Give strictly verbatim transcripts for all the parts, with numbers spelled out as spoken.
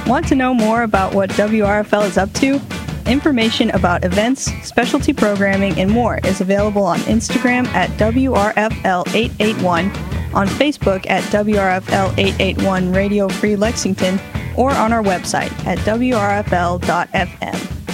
Want to know more about what W R F L is up to? Information about events, specialty programming, and more is available on Instagram at W R F L eight eight one, on Facebook at W R F L eight eight one Radio Free Lexington, or on our website at W R F L dot F M.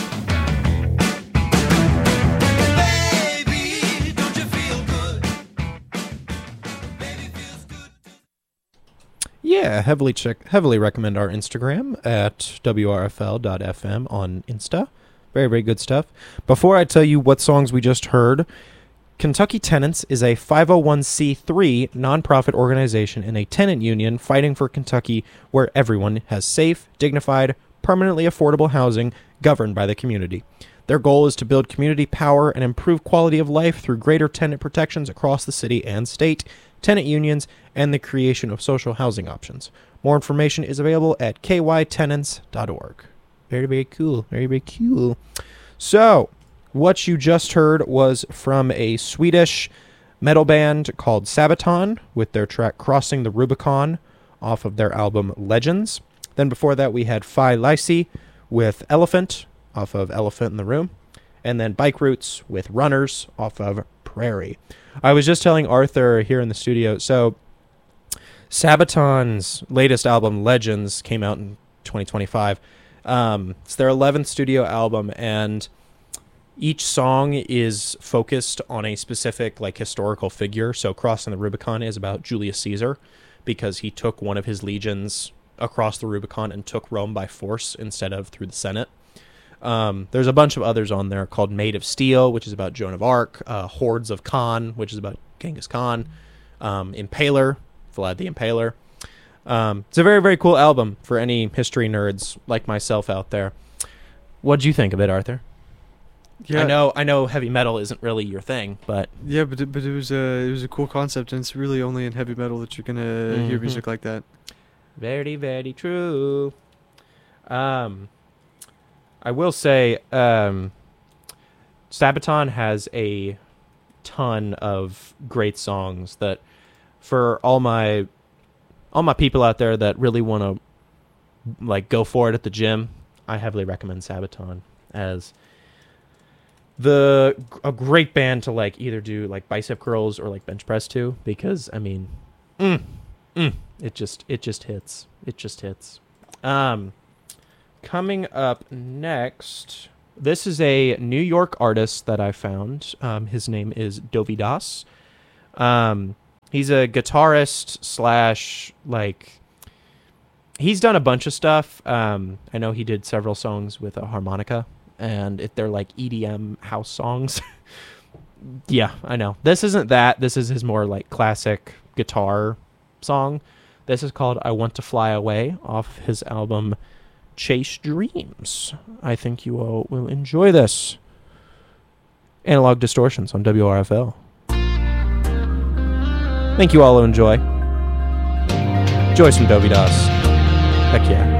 Yeah, heavily check, heavily recommend our Instagram at W R F L dot F M on Insta. Very, very good stuff. Before I tell you what songs we just heard, Kentucky Tenants is a five oh one c three nonprofit organization and a tenant union fighting for Kentucky, where everyone has safe, dignified, permanently affordable housing governed by the community. Their goal is to build community power and improve quality of life through greater tenant protections across the city and state, tenant unions, and the creation of social housing options. More information is available at k y tenants dot org. Very, very cool. Very, very cool. So, what you just heard was from a Swedish metal band called Sabaton with their track Crossing the Rubicon off of their album Legends. Then before that, we had Phi Lyci with Elephant off of Elephant in the Room. And then Bike Roots with Runners off of Prairie. I was just telling Arthur here in the studio, so Sabaton's latest album, Legends, came out in twenty twenty-five. Um, it's their eleventh studio album, and each song is focused on a specific, like, historical figure. So Crossing the Rubicon is about Julius Caesar, because he took one of his legions across the Rubicon and took Rome by force instead of through the Senate. Um, there's a bunch of others on there called Made of Steel, which is about Joan of Arc, uh, Hordes of Khan, which is about Genghis Khan, um, Impaler, Vlad the Impaler. Um, it's a very, very cool album for any history nerds like myself out there. What'd you think of it, Arthur? Yeah, I know, I know, heavy metal isn't really your thing, but yeah, but it, but it was a it was a cool concept, and it's really only in heavy metal that you're gonna mm-hmm. hear music like that. Very, very true. Um, I will say, um, Sabaton has a ton of great songs that, for all my all my people out there that really want to like go for it at the gym, I heavily recommend Sabaton as the a great band to like either do like bicep curls or like bench press to, because I mean, mm, mm, it just it just hits. It just hits. Um, coming up next, this is a New York artist that I found. Um, his name is Dovidas. Um, he's a guitarist slash like. He's done a bunch of stuff. Um, I know he did several songs with a harmonica, and it, they're like E D M house songs. Yeah, I know. This isn't that. This is his more like classic guitar song. This is called I Want to Fly Away off his album Chase Dreams. I think you all will enjoy this. Analog Distortions on W R F L. Think you all will enjoy. Enjoy some Dovidas. Heck yeah.